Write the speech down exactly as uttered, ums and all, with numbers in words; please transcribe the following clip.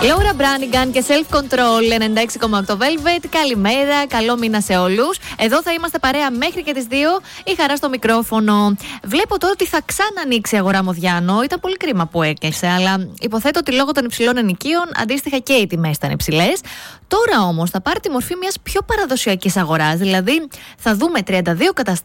Laura Branigan και Self Control ενενήντα έξι κόμμα οκτώ Velvet. Καλημέρα, καλό μήνα σε όλους. Εδώ θα είμαστε παρέα μέχρι και τις δύο. Η Χαρά στο μικρόφωνο. Βλέπω τώρα ότι θα ξανανοίξει η αγορά Μοδιάνο. Ήταν πολύ κρίμα που έκλεισε, αλλά υποθέτω ότι λόγω των υψηλών ενοικίων αντίστοιχα και οι τιμές ήταν υψηλές. Τώρα όμως θα πάρει τη μορφή μιας πιο παραδοσιακής αγοράς. Δηλαδή θα δούμε τριάντα δύο καταστάσεις